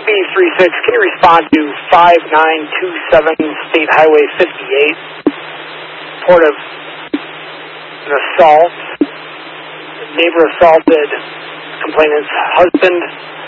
B36, can you respond to 5927 State Highway 58? Report of an assault. The neighbor assaulted complainant's husband